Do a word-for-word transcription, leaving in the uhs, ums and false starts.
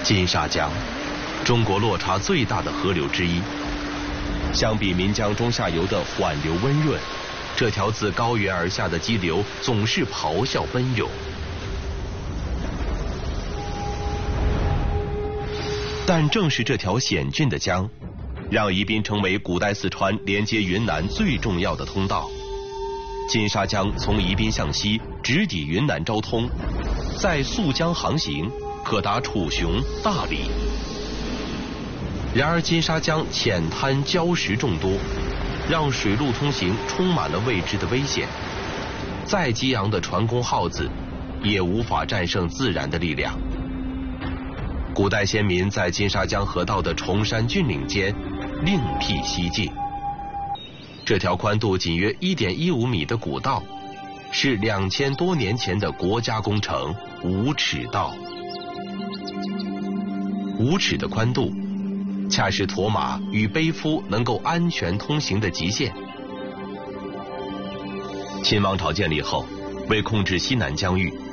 金沙江，中国落差最大的河流之一。相比岷江中下游的缓流温润，这条自高原而下的激流总是咆哮奔涌。但正是这条险峻的江，让宜宾成为古代四川连接云南最重要的通道。金沙江从宜宾向西直抵云南昭通，在溯江航行可达楚雄、大理。然而金沙江浅滩礁石众多，让水陆通行充满了未知的危险。再激昂的船工号子，也无法战胜自然的力量。古代先民在金沙江河道的崇山峻岭间另辟蹊径。这条宽度仅约 一点一五米的古道，是两千多年前的国家工程五尺道。五尺的宽度，恰是驮马与背夫能够安全通行的极限。秦王朝建立后，为控制西南疆域，